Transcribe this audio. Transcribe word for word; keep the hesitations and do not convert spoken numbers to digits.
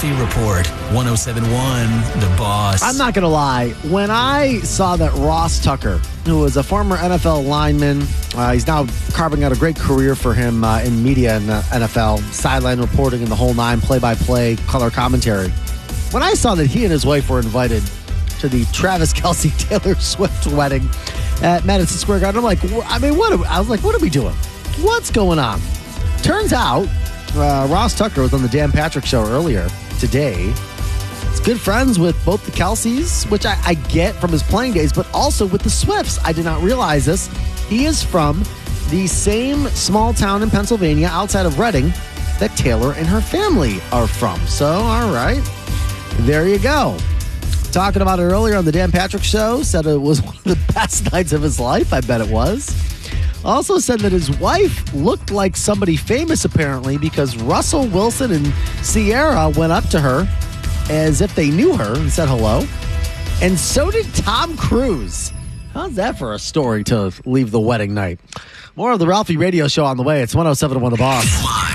Ralphie Report, one oh seven point one The Boss. I'm not going to lie. When I saw that Ross Tucker, who was a former N F L lineman, uh, he's now carving out a great career for him uh, in media in the N F L, sideline reporting in the whole nine, play-by-play, color commentary. When I saw that he and his wife were invited to the Travis Kelce Taylor Swift wedding at Madison Square Garden, I'm like, I mean, what? Are, I was like, what are we doing? What's going on? Turns out, uh, Ross Tucker was on the Dan Patrick Show earlier today. He's good friends with both the Kelces, which I, I get from his playing days, but also with the Swifts. I did not realize this. He is from the same small town in Pennsylvania outside of Reading that Taylor and her family are from. So, all right, there you go. Talking about it earlier on the Dan Patrick Show, said it was one of the best nights of his life. I bet it was. Also said that his wife looked like somebody famous, apparently, because Russell Wilson and Ciara went up to her as if they knew her and said hello. And so did Tom Cruise. How's that for a story to leave the wedding night? More of the Ralphie Radio Show on the way. It's one oh seven point one The Boss.